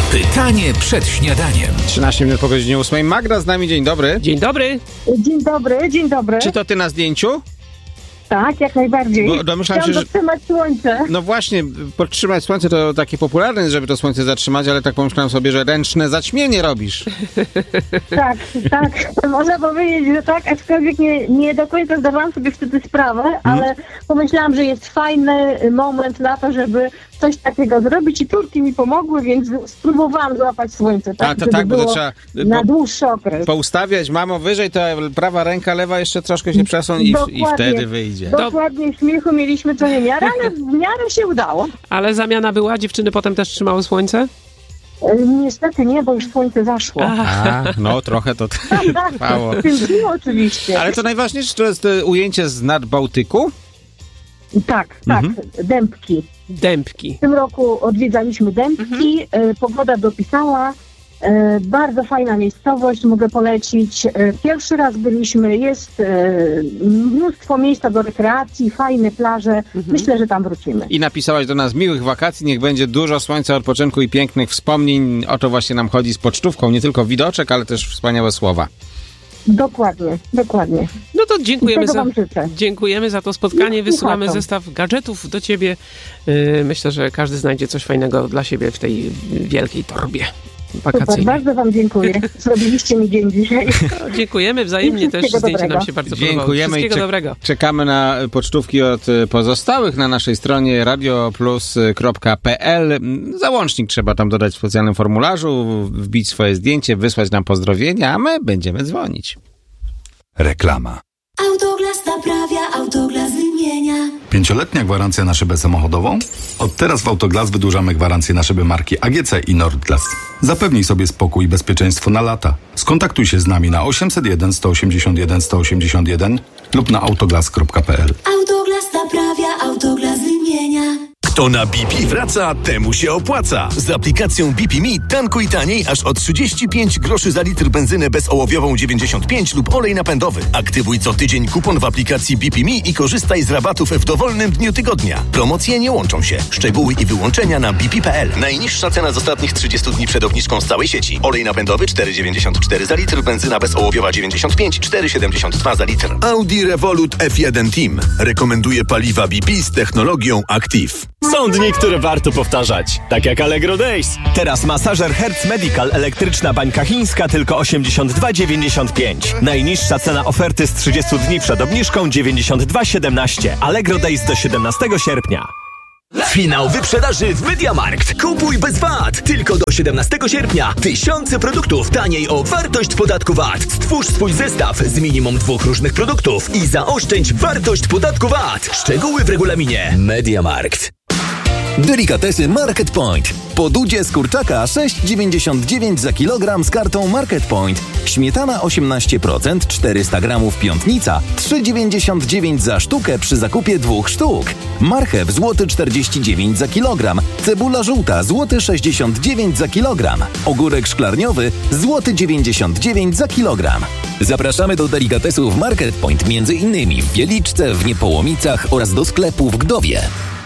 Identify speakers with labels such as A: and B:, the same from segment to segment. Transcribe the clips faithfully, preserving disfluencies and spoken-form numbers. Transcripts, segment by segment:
A: Pytanie przed śniadaniem.
B: trzynaście minut po godzinie ósmej. Magda z nami, dzień dobry.
C: Dzień dobry.
D: Dzień dobry, dzień dobry.
B: Czy to ty na zdjęciu?
D: Tak, jak najbardziej.
B: Bo domyślam
D: Chciałam
B: się, że-
D: zatrzymać słońce.
B: No właśnie, podtrzymać słońce to takie popularne, żeby to słońce zatrzymać, ale tak pomyślałem sobie, że ręczne zaćmienie robisz.
D: Tak, tak. Można powiedzieć, że tak, aczkolwiek nie, nie do końca zdawałam sobie wtedy sprawę, ale pomyślałam, że jest fajny moment na to, żeby coś takiego zrobić i turki mi pomogły, więc spróbowałam złapać słońce, tak,
B: A, to
D: żeby
B: tak, bo to
D: było
B: trzeba
D: na
B: po-
D: dłuższy okres.
B: Poustawiać, mamo, wyżej, to prawa ręka, lewa jeszcze troszkę się przesuń i, i
D: Dokładnie.
B: wtedy wyjdzie.
D: Dokładnie, śmiechu mieliśmy co niemiarę, ale w miarę się udało.
C: Ale zamiana była? Dziewczyny potem też trzymały słońce?
D: E, Niestety nie, bo już słońce zaszło.
B: A, no trochę to trwało.
D: Tęskniło oczywiście.
B: Ale to najważniejsze to jest e, ujęcie z nad Bałtyku.
D: Tak, tak,
B: Mhm.
D: Dębki.
C: Dębki.
D: W tym roku odwiedzaliśmy Dębki, e, pogoda dopisała, e, bardzo fajna miejscowość, mogę polecić. E, pierwszy raz byliśmy, jest e, mnóstwo miejsca do rekreacji, fajne plaże, myślę, że tam wrócimy.
B: I napisałaś do nas miłych wakacji, niech będzie dużo słońca, odpoczynku i pięknych wspomnień. O to właśnie nam chodzi z pocztówką, nie tylko widoczek, ale też wspaniałe słowa.
D: Dokładnie, dokładnie.
C: No to dziękujemy
D: Tego
C: za,
D: wam życzę.
C: dziękujemy za to spotkanie.
D: No,
C: Wysyłamy
D: słucham.
C: zestaw gadżetów do ciebie. Yy, myślę, że każdy znajdzie coś fajnego dla siebie w tej wielkiej torbie
D: Super,
C: wakacyjnej.
D: bardzo wam dziękuję. Zrobiliście mi dzień dzisiaj.
C: No, dziękujemy wzajemnie
D: I
C: też.
D: wszystkiego
C: Zdjęcie nam
D: dobrego.
C: się bardzo podobało.
B: Dziękujemy i
C: Wszystkiego
B: czek-
C: dobrego.
B: czekamy na pocztówki od e, pozostałych na naszej stronie radioplus kropka pe el. Załącznik trzeba tam dodać w specjalnym formularzu, wbić swoje zdjęcie, wysłać nam pozdrowienia, a my będziemy dzwonić.
E: Reklama.
F: Autoglas naprawia, Autoglas wymienia.
E: Pięcioletnia gwarancja na szybę samochodową? Od teraz w Autoglas wydłużamy gwarancję na szyby marki A G C i Nordglas. Zapewnij sobie spokój i bezpieczeństwo na lata. Skontaktuj się z nami na osiemset jeden, sto osiemdziesiąt jeden, sto osiemdziesiąt jeden lub na autoglas kropka pe el.
F: Autoglas naprawia, Autoglas wymienia.
G: Kto na B P wraca, temu się opłaca. Z aplikacją B P Me tankuj taniej aż o trzydzieści pięć groszy za litr benzynę bezołowiową dziewięćdziesiąt pięć lub olej napędowy. Aktywuj co tydzień kupon w aplikacji B P Me i korzystaj z rabatów w dowolnym dniu tygodnia. Promocje nie łączą się. Szczegóły i wyłączenia na b p kropka pe el. Najniższa cena z ostatnich trzydziestu dni przed obniżką z całej sieci. Olej napędowy cztery dziewięćdziesiąt cztery za litr, benzyna bezołowiowa dziewięćdziesiąt pięć, cztery siedemdziesiąt dwa za litr. Audi Revolut F jeden Team rekomenduje paliwa B P z technologią Active.
H: Są dni, które warto powtarzać, tak jak Allegro Days. Teraz masażer Hertz Medical elektryczna bańka chińska tylko osiemdziesiąt dwa dziewięćdziesiąt pięć. Najniższa cena oferty z trzydziestu dni przed obniżką dziewięćdziesiąt dwa siedemnaście. Allegro Days do siedemnastego sierpnia.
I: Finał wyprzedaży w MediaMarkt. Kupuj bez V A T. Tylko do siedemnastego sierpnia. Tysiące produktów taniej o wartość podatku V A T. Stwórz swój zestaw z minimum dwóch różnych produktów i zaoszczędź wartość podatku V A T. Szczegóły w regulaminie. MediaMarkt.
J: Delikatesy Market Point. Po dudzie z kurczaka sześć dziewięćdziesiąt dziewięć za kilogram z kartą Market Point. Śmietana osiemnaście procent, czterysta gramów piątnica, trzy dziewięćdziesiąt dziewięć za sztukę przy zakupie dwóch sztuk. Marchew złoty czterdzieści dziewięć za kilogram. Cebula żółta złoty sześćdziesiąt dziewięć za kilogram. Ogórek szklarniowy złoty dziewięćdziesiąt dziewięć za kilogram. Zapraszamy do delikatesów Market Point między innymi w Wieliczce, w Niepołomicach oraz do sklepu w Gdowie.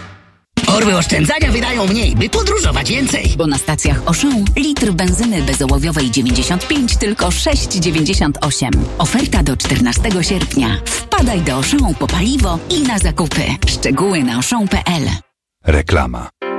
K: Orły oszczędzania wydają mniej, by podróżować więcej.
L: Bo na stacjach Auchan litr benzyny bezołowiowej dziewięćdziesiąt pięć tylko sześć dziewięćdziesiąt osiem. Oferta do czternastego sierpnia. Wpadaj do Auchan po paliwo i na zakupy. Szczegóły na auchan kropka pe el.
E: Reklama.